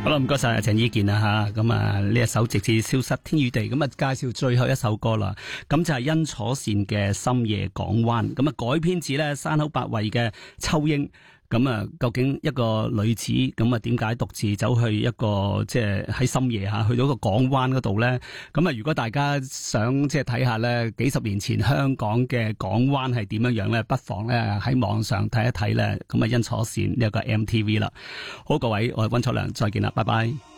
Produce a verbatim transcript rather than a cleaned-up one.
好啦，唔該晒鄭伊健啊吓，咁啊呢一首直至消失天與地，咁啊介紹最後一首歌啦，咁就係殷楚善嘅深夜港灣，咁啊改編自咧山口百惠嘅秋櫻。咁啊，究竟一個女子咁啊，點解獨自走去一個即係喺深夜吓，去到一個港灣嗰度咧？咁啊，如果大家想即係睇下咧，幾十年前香港嘅港灣係點樣樣咧，不妨咧喺網上睇一睇咧。咁啊，殷楚善呢一個 M T V 啦。好，各位，我係溫楚良，再見啦，拜拜。